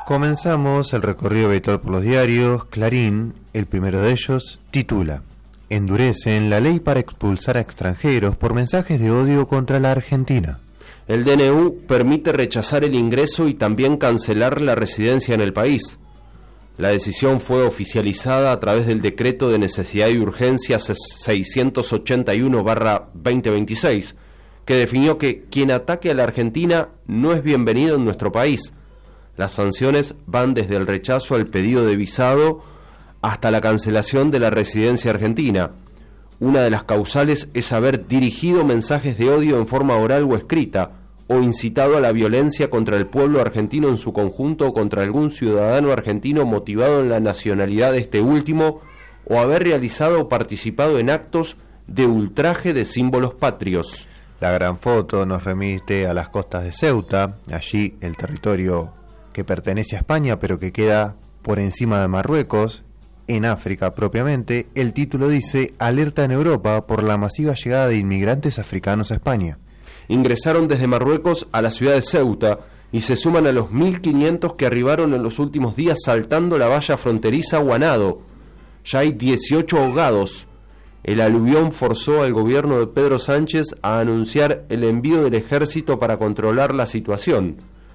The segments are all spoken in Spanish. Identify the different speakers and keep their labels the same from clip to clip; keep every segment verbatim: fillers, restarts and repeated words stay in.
Speaker 1: Comenzamos el recorrido habitual por los diarios. Clarín, el primero de ellos, titula: endurecen la ley para expulsar a extranjeros por mensajes de odio contra la Argentina.
Speaker 2: El D N U permite rechazar el ingreso y también cancelar la residencia en el país. La decisión fue oficializada a través del decreto de necesidad y urgencia seiscientos ochenta y uno barra veinte veintiséis, que definió que quien ataque a la Argentina no es bienvenido en nuestro país. Las sanciones van desde el rechazo al pedido de visado hasta la cancelación de la residencia argentina. Una de las causales es haber dirigido mensajes de odio en forma oral o escrita, o incitado a la violencia contra el pueblo argentino en su conjunto o contra algún ciudadano argentino motivado en la nacionalidad de este último, o haber realizado o participado en actos de ultraje de símbolos patrios.
Speaker 1: La gran foto nos remite a las costas de Ceuta, allí el territorio que pertenece a España pero que queda por encima de Marruecos, en África propiamente. El título dice: alerta en Europa por la masiva llegada de inmigrantes africanos a España.
Speaker 2: Ingresaron desde Marruecos a la ciudad de Ceuta y se suman a los mil quinientos que arribaron en los últimos días saltando la valla fronteriza Guanado. Ya hay dieciocho ahogados. El aluvión forzó al gobierno de Pedro Sánchez a anunciar el envío del ejército para controlar la situación.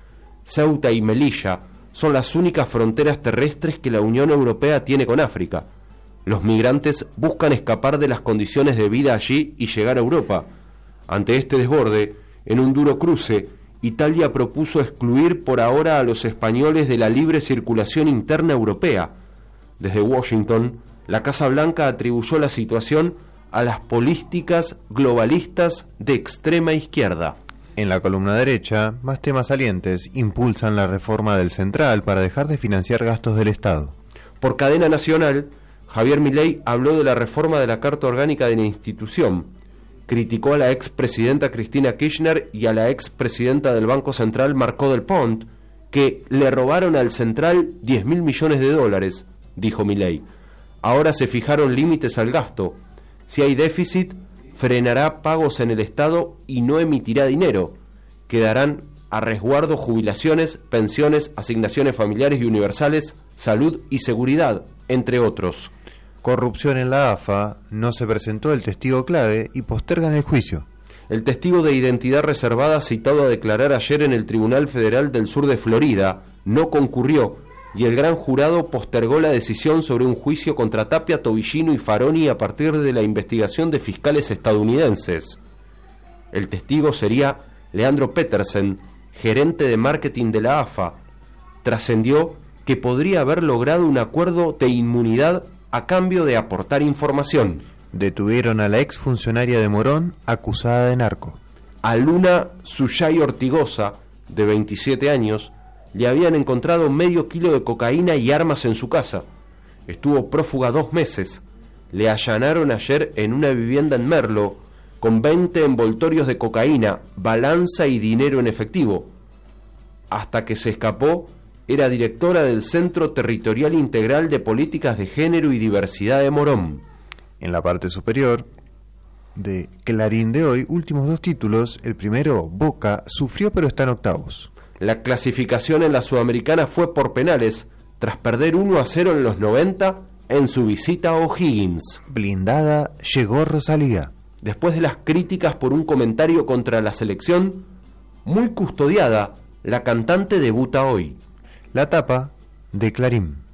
Speaker 2: Ceuta y Melilla son las únicas fronteras terrestres que la Unión Europea tiene con África. Los migrantes buscan escapar de las condiciones de vida allí y llegar a Europa. Ante este desborde, en un duro cruce, Italia propuso excluir por ahora a los españoles de la libre circulación interna europea. Desde Washington, la Casa Blanca atribuyó la situación a las políticas globalistas de extrema izquierda.
Speaker 1: En la columna derecha, más temas salientes: impulsan la reforma del Central para dejar de financiar gastos del Estado.
Speaker 2: Por cadena nacional, Javier Milei habló de la reforma de la Carta Orgánica de la institución. Criticó a la expresidenta Cristina Kirchner y a la expresidenta del Banco Central, Marcó del Pont, que le robaron al Central diez mil millones de dólares, dijo Milei. Ahora se fijaron límites al gasto. Si hay déficit, frenará pagos en el Estado y no emitirá dinero. Quedarán a resguardo jubilaciones, pensiones, asignaciones familiares y universales, salud y seguridad, entre otros.
Speaker 1: Corrupción en la A F A, no se presentó el testigo clave y postergan el juicio.
Speaker 2: El testigo de identidad reservada citado a declarar ayer en el Tribunal Federal del Sur de Florida no concurrió, y el gran jurado postergó la decisión sobre un juicio contra Tapia, Tobillino y Faroni a partir de la investigación de fiscales estadounidenses. El testigo sería Leandro Petersen, gerente de marketing de la A F A. Trascendió que podría haber logrado un acuerdo de inmunidad a cambio de aportar información.
Speaker 1: Detuvieron a la exfuncionaria de Morón acusada de narco.
Speaker 2: A Luna Suyay Ortigosa, de veintisiete años, le habían encontrado medio kilo de cocaína y armas en su casa. Estuvo prófuga dos meses. Le allanaron ayer en una vivienda en Merlo, con veinte envoltorios de cocaína, balanza y dinero en efectivo. Hasta que se escapó, era directora del Centro Territorial Integral de Políticas de Género y Diversidad de Morón.
Speaker 1: En la parte superior de Clarín de hoy, últimos dos títulos. El primero: Boca sufrió pero está en octavos.
Speaker 2: La clasificación en la Sudamericana fue por penales, tras perder uno a cero en los noventa en su visita a O'Higgins.
Speaker 1: Blindada llegó Rosalía.
Speaker 2: Después de las críticas por un comentario contra la selección, muy custodiada, la cantante debuta hoy.
Speaker 1: La tapa de Clarín.